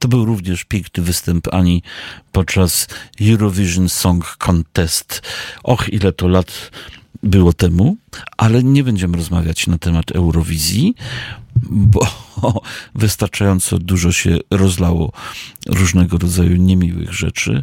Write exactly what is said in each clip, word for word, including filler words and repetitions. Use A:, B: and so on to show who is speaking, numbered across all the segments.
A: To był również piękny występ Ani podczas Eurovision Song Contest. Och, ile to lat było temu, ale nie będziemy rozmawiać na temat Eurowizji, bo wystarczająco dużo się rozlało różnego rodzaju niemiłych rzeczy.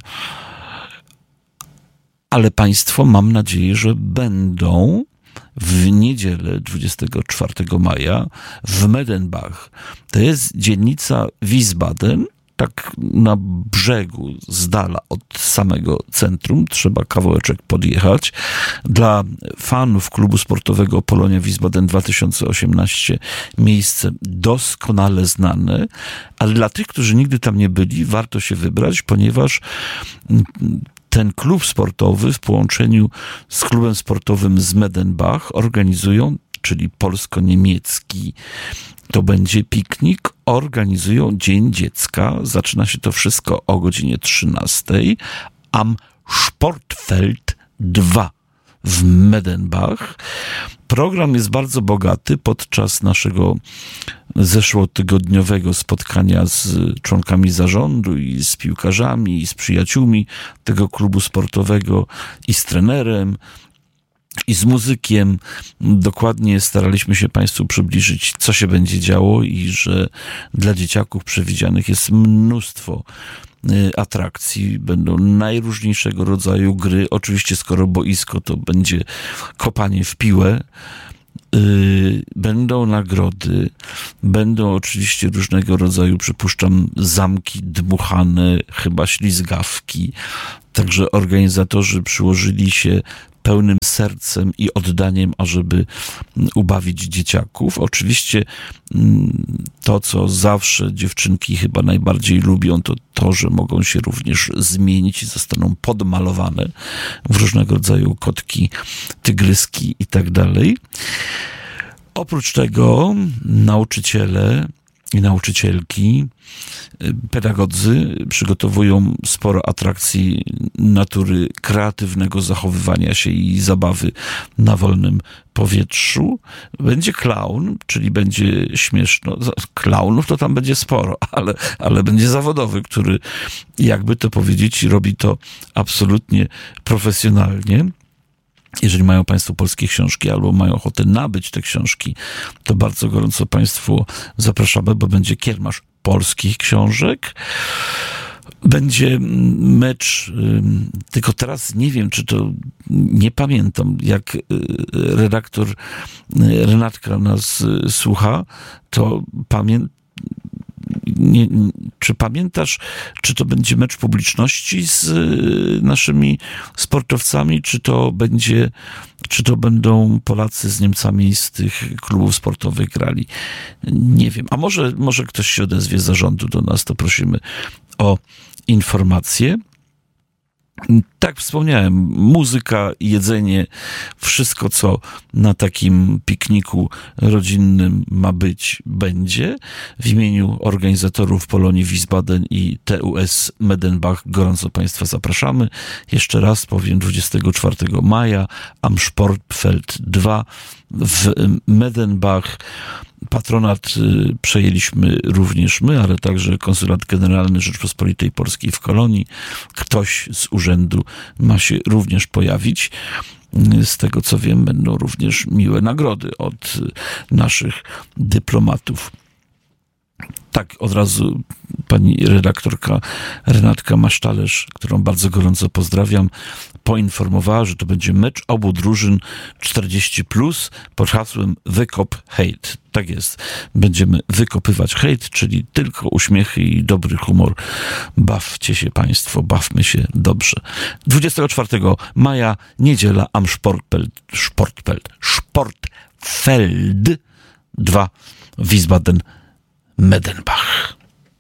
A: Ale państwo, mam nadzieję, że będą w niedzielę dwudziestego czwartego maja w Medenbach. To jest dzielnica Wiesbaden, tak na brzegu, z dala od samego centrum. Trzeba kawałeczek podjechać. Dla fanów klubu sportowego Polonia Wiesbaden dwa tysiące osiemnaście miejsce doskonale znane, ale dla tych, którzy nigdy tam nie byli, warto się wybrać, ponieważ ten klub sportowy w połączeniu z klubem sportowym z Medenbach organizują, czyli polsko-niemiecki, to będzie piknik, organizują Dzień Dziecka. Zaczyna się to wszystko o godzinie trzynastej. Am Sportfeld dwa w Medenbach. Program jest bardzo bogaty. Podczas naszego zeszłotygodniowego spotkania z członkami zarządu i z piłkarzami i z przyjaciółmi tego klubu sportowego i z trenerem i z muzykiem dokładnie staraliśmy się Państwu przybliżyć, co się będzie działo i że dla dzieciaków przewidzianych jest mnóstwo atrakcji. Będą najróżniejszego rodzaju gry. Oczywiście, skoro boisko, to będzie kopanie w piłę. Będą nagrody, będą oczywiście różnego rodzaju, przypuszczam, zamki dmuchane, chyba ślizgawki. Także organizatorzy przyłożyli się pełnym sercem i oddaniem, ażeby ubawić dzieciaków. Oczywiście to, co zawsze dziewczynki chyba najbardziej lubią, to to, że mogą się również zmienić i zostaną podmalowane w różnego rodzaju kotki, tygryski i tak dalej. Oprócz tego nauczyciele i nauczycielki, pedagodzy przygotowują sporo atrakcji natury kreatywnego zachowywania się i zabawy na wolnym powietrzu. Będzie klaun, czyli będzie śmieszno. Klaunów to tam będzie sporo, ale, ale będzie zawodowy, który, jakby to powiedzieć, robi to absolutnie profesjonalnie. Jeżeli mają Państwo polskie książki albo mają ochotę nabyć te książki, to bardzo gorąco Państwu zapraszamy, bo będzie kiermasz polskich książek. Będzie mecz, tylko teraz nie wiem, czy to, nie pamiętam, jak redaktor Renatka nas słucha, to pamiętam, Nie, czy pamiętasz, czy to będzie mecz publiczności z naszymi sportowcami, czy to będzie, czy to będą Polacy z Niemcami z tych klubów sportowych grali? Nie wiem. A może, może ktoś się odezwie z zarządu do nas, to prosimy o informację. Tak wspomniałem, muzyka, jedzenie, wszystko, co na takim pikniku rodzinnym ma być, będzie. W imieniu organizatorów Polonii Wiesbaden i T U S Medenbach gorąco Państwa zapraszamy. Jeszcze raz powiem, dwudziestego czwartego maja Am Sportfeld dwa w Medenbach. Patronat przejęliśmy również my, ale także Konsulat Generalny Rzeczpospolitej Polskiej w Kolonii. Ktoś z urzędu ma się również pojawić. Z tego co wiem, będą również miłe nagrody od naszych dyplomatów. Tak, od razu pani redaktorka Renatka Masztalerz, którą bardzo gorąco pozdrawiam, poinformowała, że to będzie mecz obu drużyn czterdzieści plus pod hasłem Wykop hejt. Tak jest. Będziemy wykopywać hejt, czyli tylko uśmiechy i dobry humor. Bawcie się Państwo, bawmy się dobrze. dwudziestego czwartego maja, niedziela, Am Sportfeld, Sportfeld, Sportfeld dwa, Wiesbaden, Medenbach.